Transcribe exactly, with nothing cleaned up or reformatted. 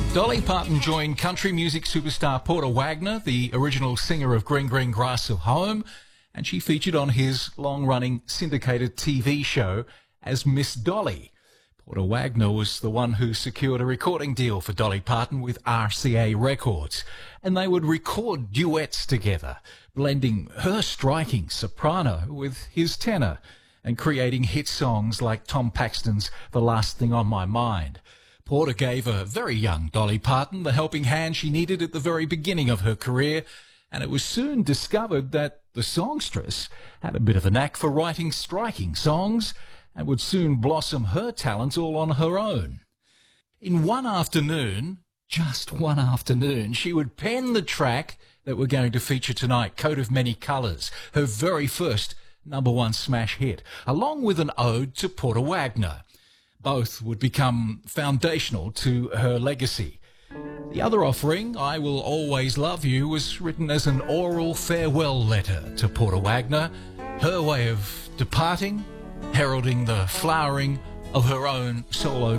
Dolly Parton joined country music superstar Porter Wagoner, the original singer of Green Green Grass of Home, and she featured on his long-running syndicated T V show as Miss Dolly. Porter Wagoner was the one who secured a recording deal for Dolly Parton with R C A Records, and they would record duets together, blending her striking soprano with his tenor and creating hit songs like Tom Paxton's The Last Thing on My Mind. Porter gave a very young Dolly Parton the helping hand she needed at the very beginning of her career, and it was soon discovered that the songstress had a bit of a knack for writing striking songs and would soon blossom her talents all on her own. In one afternoon, just one afternoon, she would pen the track that we're going to feature tonight, Coat of Many Colours, her very first number one smash hit, along with an ode to Porter Wagoner. Both would become foundational to her legacy. The other offering, I Will Always Love You, was written as an oral farewell letter to Porter Wagoner, her way of departing, heralding the flowering of her own solo